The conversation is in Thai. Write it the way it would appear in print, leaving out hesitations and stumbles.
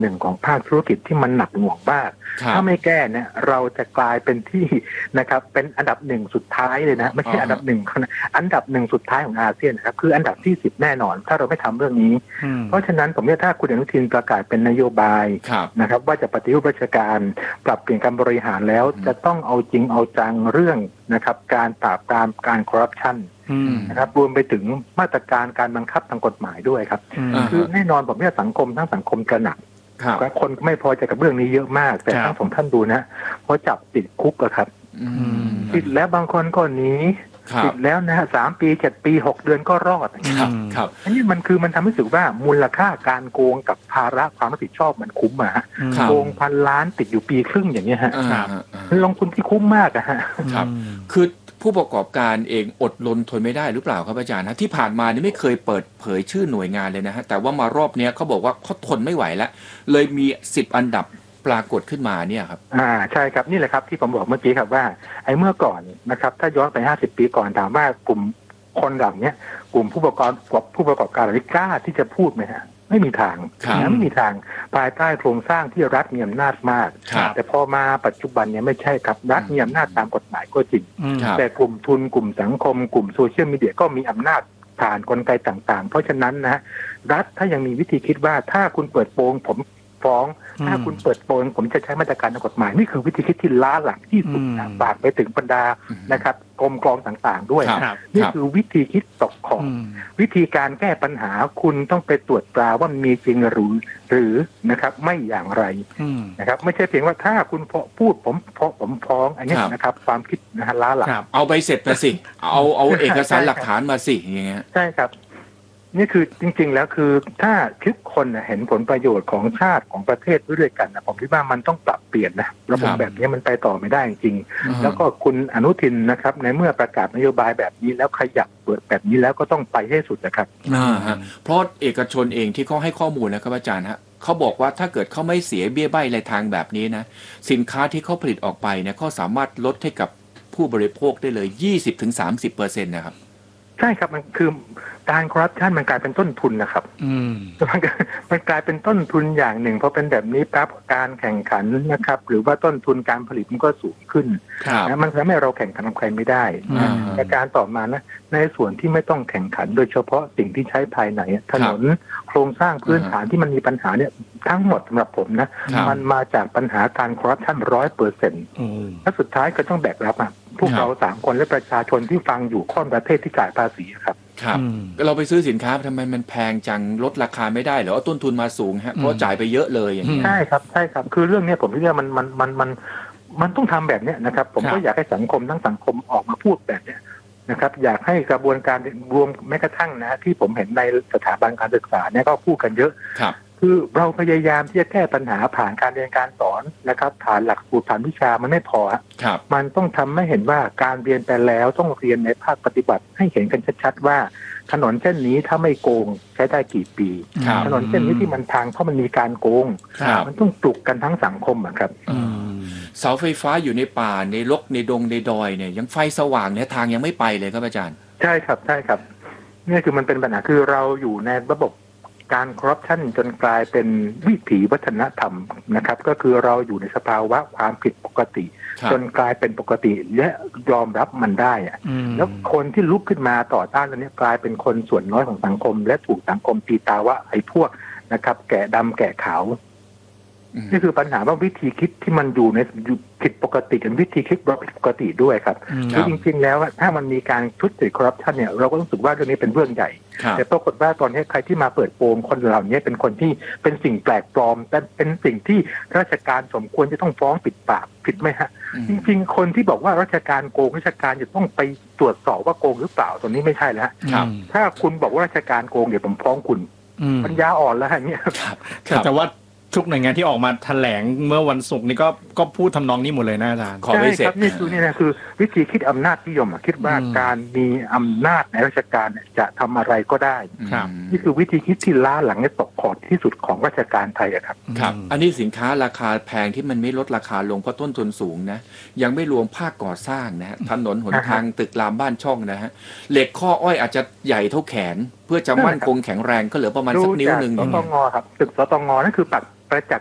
หนึ่งของภาคธุรกิจที่มันหนักหน่วงมากถ้าไม่แก้เนี่ยเราจะกลายเป็นที่นะครับเป็นอันดับหนึ่งสุดท้ายเลยนะไม่ใช่อันดับหนึ่งอันดับหนึ่งสุดท้ายของอาเซียนนะครับคืออันดับที่10แน่นอนถ้าเราไม่ทำเรื่องนี้เพราะฉะนั้นผมถ้าคุณอนุทินประกาศเป็นนโยบายนะครับว่าจะปฏิรูปราชการปรับเปลี่ยนการบริหารแล้วจะต้องเอาจริงเอาจังเรื่องนะครับการปราบปรามการคอร์รัปชันนะครับรวมไปถึงมาตรการการบังคับทางกฎหมายด้วยครับคือแน่นอนผมสังคมทั้งสังคมตระหนักคนไม่พอใจกับเรื่องนี้เยอะมากแต่ทั้งสองท่านดูนะเพราะจับติดคุกอะครับติดแล้วบางคนก็หนีติดแล้วนะ3 ปี 7 ปี 6 เดือนก็รอดครับอันนี้มันทำให้รู้สึกว่ามูลค่าการโกงกับภาระความรับผิดชอบมันคุ้มอะฮะโกง1,000 ล้านติดอยู่ปีครึ่งอย่างเงี้ยฮะลงทุนที่คุ้มมากอะฮะครับคือผู้ประกอบการเองอดรนทนไม่ได้หรือเปล่าครับอาจารย์ที่ผ่านมานี่ไม่เคยเปิดเผยชื่อหน่วยงานเลยนะฮะแต่ว่ามารอบนี้เขาบอกว่าเขาทนไม่ไหวแล้วเลยมี10 อันดับปรากฏขึ้นมาเนี่ยครับใช่ครับนี่แหละครับที่ผมบอกเมื่อกี้ครับว่าไอ้เมื่อก่อนนะครับถ้าย้อนไป50 ปีก่อนถามว่ากลุ่มคนเหล่านี้กลุ่มผู้ประกอบการเหล่านี้กล้าที่จะพูดไหมฮะไม่มีทางไม่มีทางภายใต้โครงสร้างที่รัฐมีอำนาจมากแต่พอมาปัจจุบันเนี่ยไม่ใช่ครับรัฐมีอำนาจตามกฎหมายก็จริงแต่กลุ่มทุนกลุ่มสังคมกลุ่มโซเชียลมีเดียก็มีอำนาจผ่านกลไกต่างๆเพราะฉะนั้นนะรัฐถ้ายังมีวิธีคิดว่าถ้าคุณเปิดโปงผมฟ้องถ้าคุณเปิดโปงผมจะใช้มาตรการทางกฎหมายนี่คือวิธีคิดที่ล้าหลังที่สุดบาดไปถึงบรรดานะครับกรมกรองต่างๆด้วยนี่คือวิธีคิดตกของวิธีการแก้ปัญหาคุณต้องไปตรวจตราว่ามีจริงหรือนะครับไม่อย่างไรนะครับไม่ใช่เพียงว่าถ้าคุณพูดผมฟ้องอันนี้นะครับความคิดนะฮะล้าหลังเอาใบเสร็จมาสิเอาเอกสารหลักฐานมาสิอย่างเงี้ยใช่ครับนี่คือจริงๆแล้วคือถ้าทุกคนเห็นผลประโยชน์ของชาติของประเทศด้วยกันนะผมคิดว่ามันต้องปรับเปลี่ยนนะระบบแบบนี้มันไปต่อไม่ได้จริงแล้วก็คุณอนุทินนะครับในเมื่อประกาศนโยบายแบบนี้แล้วขยับเปิดแบบนี้แล้วก็ต้องไปให้สุดนะครับเพราะเอกชนเองที่เขาให้ข้อมูลนะครับอาจารย์ฮะเขาบอกว่าถ้าเกิดเขาไม่เสียเบี้ยใบ้รายทางแบบนี้นะสินค้าที่เขาผลิตออกไปเนี่ยเขาสามารถลดให้กับผู้บริโภคได้เลย 20-30% นะครับใช่ครับมันคือการคอร์รัปชันมันกลายเป็นต้นทุนนะครับมันกลายเป็นต้นทุนอย่างหนึ่งพอเป็นแบบนี้ปั๊บการแข่งขันนะครับหรือว่าต้นทุนการผลิตมันก็สูงขึ้นนะมันทำให้เราแข่งขันกับใครไม่ได้แต่การต่อมานะในส่วนที่ไม่ต้องแข่งขันโดยเฉพาะสิ่งที่ใช้ภายในถนนโครงสร้างพื้นฐานที่มันมีปัญหาเนี่ยทั้งหมดสำหรับผมนะมันมาจากปัญหาการคอร์รัปชัน 100%และสุดท้ายก็ต้องแบกรับพวกเรา3 คนและประชาชนที่ฟังอยู่ข้อนประเทศที่จ่ายภาษีครับเราไปซื้อสินค้าทำไมมันแพงจังลดราคาไม่ได้หรือว่าต้นทุนมาสูงฮะเพราะจ่ายไปเยอะเลยอย่างนี้ใช่ครับคือเรื่องนี้ผมคิดว่ามันต้องทำแบบนี้นะครับผมก็อยากให้สังคมทั้งสังคมออกมาพูดแบบนี้นะครับอยากให้กระบวนการรวมแม้กระทั่งนะที่ผมเห็นในสถาบันการศึกษาเนี่ยก็พูดกันเยอะคือเราพยายามที่จะแก้ปัญหาผ่านการเรียนการสอนนะครับผ่านหลักสูตรผ่านวิชามันไม่พอมันต้องทำให้เห็นว่าการเรียนไปแล้วต้องเรียนในภาคปฏิบัติให้เห็นกันชัดๆว่าถนนเส้นนี้ถ้าไม่โกงใช้ได้กี่ปีถนนเส้นนี้ที่มันพังเพราะมันมีการโกงมันต้องปลุกกันทั้งสังคมครับเสาไฟฟ้าอยู่ในป่าในรกในดงในดอยเนี่ยยังไฟสว่างเนี่ยทางยังไม่ไปเลยครับอาจารย์ใช่ครับนี่คือมันเป็นปัญหาคือเราอยู่ในระบบการคอร์รัปชันจนกลายเป็นวิถีวัฒนธรรมนะครับก็คือเราอยู่ในสภาวะความผิดปกติจนกลายเป็นปกติและยอมรับมันได้แล้วคนที่ลุกขึ้นมาต่อต้านตรงนี้กลายเป็นคนส่วนน้อยของสังคมและถูกสังคมตีตาว่าไอ้พวกนะครับแก่ดำแก่ขาวนี่คือปัญหาว่าวิธีคิดที่มันอยู่ในผิดปกติกับวิธีคิดผิดปกติด้วยครับคือจริงๆแล้วถ้ามันมีการทุจริตคอร์รัปชันเนี่ยเราก็รู้สึกว่าเรื่องนี้เป็นเรื่องใหญ่แต่ปรากฏว่าตอนนี้ใครที่มาเปิดโปงคนเหล่านี้เป็นคนที่เป็นสิ่งแปลกปลอมแต่เป็นสิ่งที่ราชการสมควรจะต้องฟ้องปิดปากผิดไหมฮะจริงๆคนที่บอกว่าราชการโกงราชการจะต้องไปตรวจสอบว่าโกงหรือเปล่าตรงนี้ไม่ใช่แล้วถ้าคุณบอกว่าราชการโกงเดี๋ยวผมฟ้องคุณปัญญาอ่อนแล้วเนี่ยแต่ว่าทุกหน่วยงานที่ออกมาแถลงเมื่อวันศุกร์นี้ก็พูดทำนองนี้หมดเลยนะอาจารย์ขอไม่เสร็จนี่คือวิธีคิดอำนาจนิยมคิดว่าการมีอำนาจในราชการจะทำอะไรก็ได้นี่คือวิธีคิดที่ล้าหลังและตกขอดที่สุดของราชการไทยครับอันนี้สินค้าราคาแพงที่มันไม่ลดราคาลงเพราะต้นทุนสูงนะยังไม่รวมภาคก่อสร้างนะฮะถนนหนทางตึกรามบ้านช่องนะฮะเหล็กข้ออ้อยอาจจะใหญ่เท่าแขนพื่อจะมั่นคงแข็งแรงก็เหลือประมาณสักนิ้วหนึ่งดูจากสตงครับตึกสตงนั่นคือประจัก